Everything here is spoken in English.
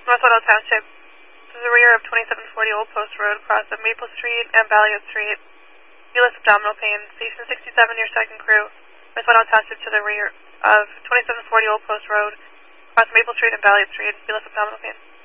North Waddell Township, to the rear of 2740 Old Post Road, cross of Maple Street and Balliet Street. Venous abdominal pain. Station 67, your second crew. North Waddell Township, to the rear of 2740 Old Post Road, cross Maple Street and Balliet Street. Venous abdominal pain.